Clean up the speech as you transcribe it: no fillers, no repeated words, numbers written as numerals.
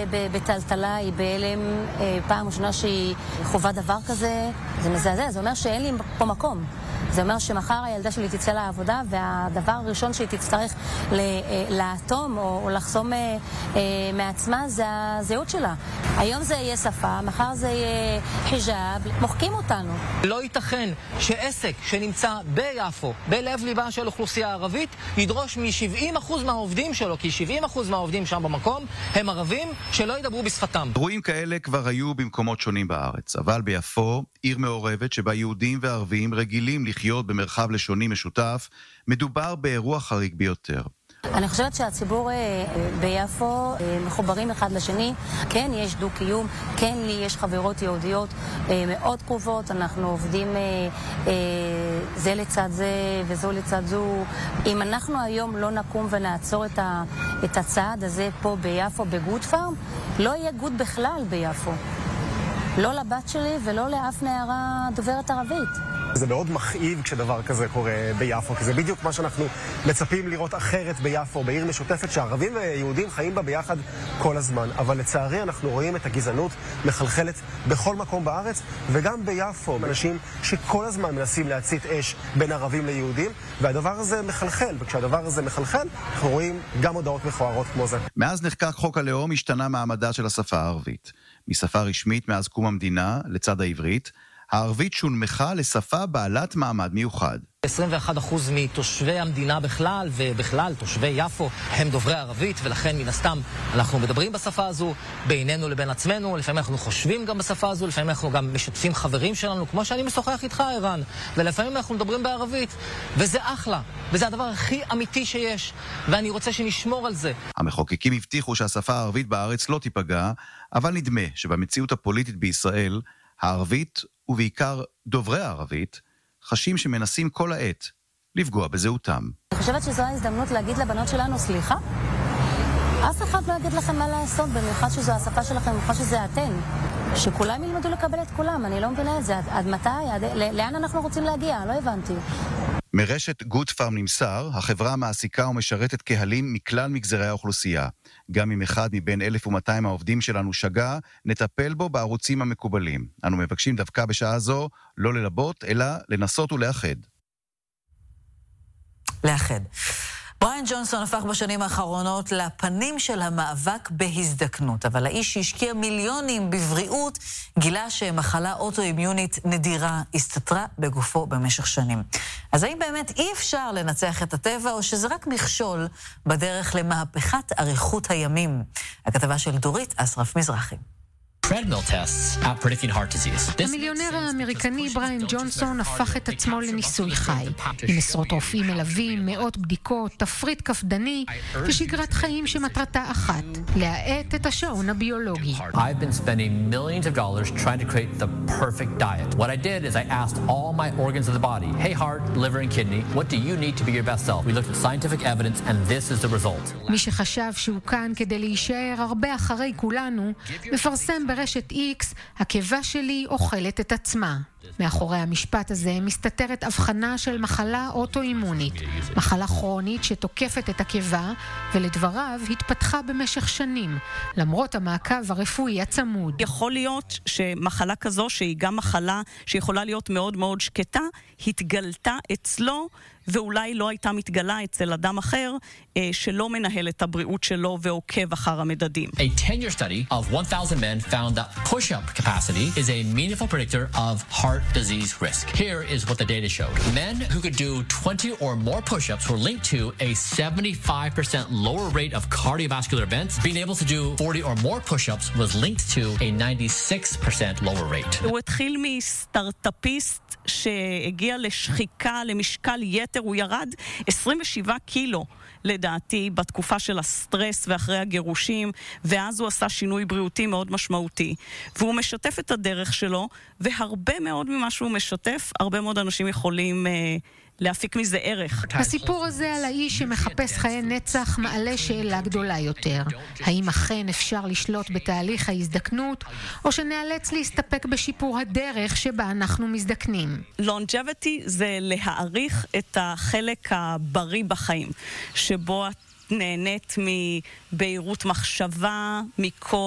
בטלטלה, היא בהלם, פעם ראשונה שהיא חובה דבר כזה, זה מזעזע, זה אומר שאין לי פה מקום. זה אומר שמחר הילדה שלי תצא לעבודה, והדבר הראשון שהיא תצטרך לאטום או לחסום מעצמה זה הזהות שלה. היום זה יהיה שפה, מחר זה יהיה חיג'אב, מוחקים אותנו. לא ייתכן שעסק שנמצא ביפו, בלב ליבה של אוכלוסייה ערבית, ידרוש מ-70% מהעובדים שלו, כי 70% מהעובדים שם במקום הם ערבים שלא ידברו בשפתם. אירועים כאלה כבר היו במקומות שונים בארץ, אבל ביפו, עיר מעורבת שבה יהודים וערבים רגילים לחיות במרחב לשוני משותף, מדובר באירוע חריג ביותר. אני חושבת שהציבור ביפו מחוברים אחד לשני. כן, יש דו-קיום, כן, לי יש חברות יהודיות מאוד קרובות, אנחנו עובדים זה לצד זה וזו לצד זו. אם אנחנו היום לא נקום ונעצור את הצעד הזה פה ביפו, בגוד פארם, לא יהיה גוד בכלל ביפו. לא לבת שלי ולא לאף נערה דוברת ערבית. זה מאוד מכאיב כשדבר כזה קורה ביפו, כי זה בדיוק מה שאנחנו מצפים לראות אחרת ביפו, בעיר משותפת שערבים ויהודים חיים בה ביחד כל הזמן. אבל לצערי אנחנו רואים את הגזענות מחלחלת בכל מקום בארץ, וגם ביפו, אנשים שכל הזמן מנסים להצית אש בין ערבים ליהודים, והדבר הזה מחלחל, וכשהדבר הזה מחלחל, אנחנו רואים גם הודעות מכוערות כמו זה. מאז נחקק חוק הלאום השתנה מעמדה של השפה הערבית. משפה רשמית מאז קום המדינה, לצד העברית, הערבית שונמכה לשפה בעלת מעמד מיוחד. 21% מתושבי המדינה בכלל, ובכלל תושבי יפו, הם דוברי ערבית, ולכן מן הסתם אנחנו מדברים בשפה הזו בינינו לבין עצמנו, לפעמים אנחנו חושבים גם בשפה הזו, לפעמים אנחנו גם משתפים חברים שלנו, כמו שאני משוחח איתך, ערן, ולפעמים אנחנו מדברים בערבית, וזה אחלה, וזה הדבר הכי אמיתי שיש, ואני רוצה שנשמור על זה. המחוקקים הבטיחו שהשפה הערבית בארץ לא תיפגע, אבל נדמה שבמציאות הפוליטית בישראל, הערבית, ובעיקר דוברי הערבית, חשים שמנסים כל העת לפגוע בזהותם. אני חושבת שזו ההזדמנות להגיד לבנות שלנו סליחה. אף אחד לא יגיד לכם מה לעשות, במיוחד שזו השפה שלכם, במיוחד שזה אתן. שכולם ילמדו לקבל את כולם, אני לא מבינה את זה. עד מתי? לאן אנחנו רוצים להגיע? לא הבנתי. מרשת גוד פארם נמסר, החברה מעסיקה ומשרתת קהלים מכלל מגזרי האוכלוסייה. גם אם אחד מבין 1,200 העובדים שלנו שגה, נטפל בו בערוצים המקובלים. אנו מבקשים דווקא בשעה זו לא ללבות, אלא לנסות ולאחד. לאחד. בריאן ג'ונסון הפך בשנים האחרונות לפנים של המאבק בהזדקנות, אבל האיש שהשקיע מיליונים בבריאות גילה שמחלה אוטואימיונית נדירה הסתתרה בגופו במשך שנים. אז האם באמת אי אפשר לנצח את הטבע, או שזה רק מכשול בדרך למהפכת אריכות הימים? הכתבה של דורית אסרף מזרחי. המיליונר האמריקני בריאן ג'ונסון הפך את עצמו לניסוי חי, עם עשרות רופאים מלווים, מאות בדיקות, תפריט קפדני ושגרת חיים שמטרתה אחת, להאט את השעון הביולוגי. I've been spending millions of dollars trying to create the perfect diet. What I did is I asked all my organs of the body, hey heart, liver and kidney, what do you need to be your best self? We looked at scientific evidence and this is the result. מי שחשב שהוא כאן כדי להישאר הרבה אחרי כולנו, מפרסם ברשת X, הקיבה שלי אוכלת את עצמה. מאחורי המשפט הזה מסתתרת הבחנה של מחלה אוטואימונית, מחלה כרונית שתוקפת את הקיבה, ולדבריו התפתחה במשך שנים, למרות המעקב הרפואי הצמוד. יכול להיות שמחלה כזו, שהיא גם מחלה שיכולה להיות מאוד מאוד שקטה, התגלתה אצלו, ואולי לא הייתה מתגלה אצל אדם אחר שלא מנהל את הבריאות שלו ועוקב אחר המדדים. A 10-year study of 1,000 men found that push-up capacity is a meaningful predictor of heart disease risk. Here is what the data showed. Men who could do 20 or more push-ups were linked to a 75% lower rate of cardiovascular events. Being able to do 40 or more push-ups was linked to a 96% lower rate. הוא התחיל מסטארט-אפיסט שהגיע לשחיקה, למשקל יתר, הוא ירד 27 קילו לדעתי בתקופה של הסטרס ואחרי הגירושים, ואז הוא עשה שינוי בריאותי מאוד משמעותי, והוא משתף את הדרך שלו, והרבה מאוד ממה שהוא משתף, הרבה מאוד אנשים יכולים להפיק מזה ערך. הסיפור הזה על האיש שמחפש חיי נצח מעלה שאלה גדולה יותר. האם אכן אפשר לשלוט בתהליך ההזדקנות, או שנאלץ להסתפק בשיפור הדרך שבה אנחנו מזדקנים? longevity זה להעריך את החלק הבריא בחיים, שבו את נהנית מבהירות מחשבה, מכל